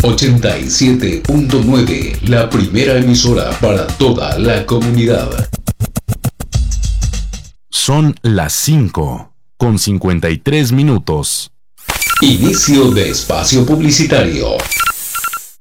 87.9, la primera emisora para toda la comunidad. Son las 5:53. Inicio de espacio publicitario.